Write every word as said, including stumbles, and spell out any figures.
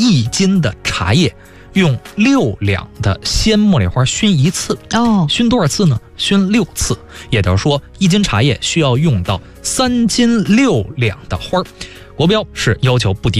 一斤的茶叶用六两的鲜茉莉花熏一次。 哦， 熏多少次呢？熏六次，也就是说一斤茶叶需要用到三斤六两的花。国标是要求不低